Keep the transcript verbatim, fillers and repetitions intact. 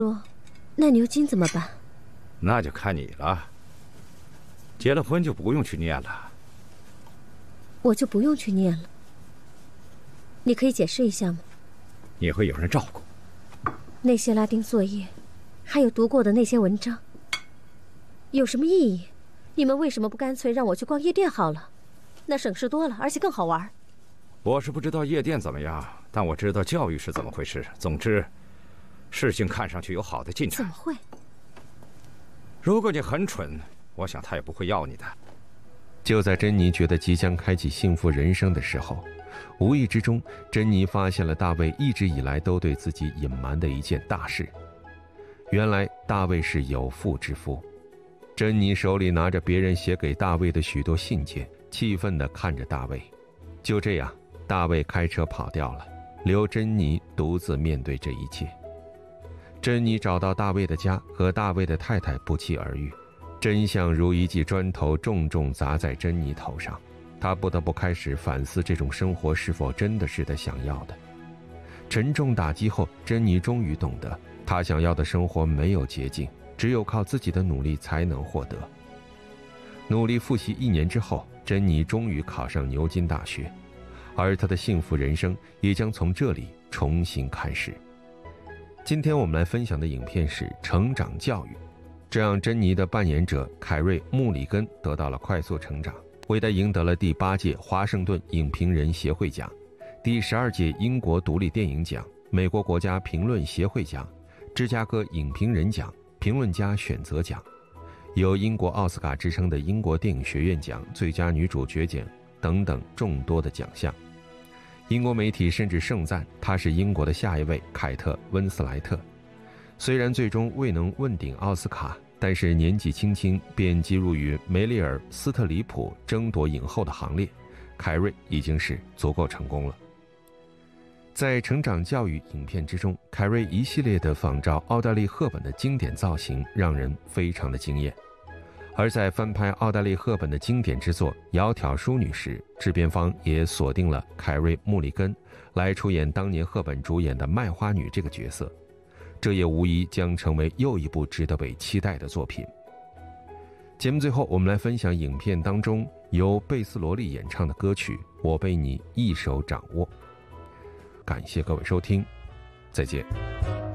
说，那牛津怎么办？ 那就看你了。结了婚就不用去念了。 我就不用去念了。你可以解释一下吗？ 你会有人照顾。 那些拉丁作业，还有读过的那些文章，有什么意义？你们为什么不干脆让我去逛夜店好了？那省事多了，而且更好玩。 我是不知道夜店怎么样，但我知道教育是怎么回事。总之，事情看上去有好的进展。 怎么会？ 如果你很蠢，我想他也不会要你的。 就在珍妮觉得即将开启幸福人生的时候，无意之中，珍妮发现了大卫一直以来都对自己隐瞒的一件大事。原来大卫是有妇之夫。珍妮手里拿着别人写给大卫的许多信件，气愤地看着大卫。就这样，大卫开车跑掉了，留珍妮独自面对这一切。珍妮找到大卫的家，和大卫的太太不期而遇。真相如一记砖头重重砸在珍妮头上，她不得不开始反思这种生活是否真的是她想要的。沉重打击后，珍妮终于懂得，她想要的生活没有捷径，只有靠自己的努力才能获得。努力复习一年之后，珍妮终于考上牛津大学，而她的幸福人生也将从这里重新开始。今天我们来分享的影片是《成长教育》，这让珍妮的扮演者凯瑞·穆里根得到了快速成长，为他赢得了第八届华盛顿影评人协会奖、第十二届英国独立电影奖、美国国家评论协会奖、芝加哥影评人奖、评论家选择奖，有英国奥斯卡之称的英国电影学院奖、最佳女主角奖等等众多的奖项。英国媒体甚至盛赞她是英国的下一位凯特·温斯莱特。虽然最终未能问鼎奥斯卡，但是年纪轻轻便进入与梅丽尔·斯特里普争夺影后的行列，凯瑞已经是足够成功了。在成长教育影片之中，凯瑞一系列的仿照奥黛丽·赫本的经典造型让人非常的惊艳。而在翻拍奥黛丽·赫本的经典之作《窈窕淑女》时，制片方也锁定了凯瑞·穆里根来出演当年赫本主演的卖花女这个角色，这也无疑将成为又一部值得被期待的作品。节目最后，我们来分享影片当中由贝斯罗利演唱的歌曲《我被你一手掌握》。感谢各位收听，再见。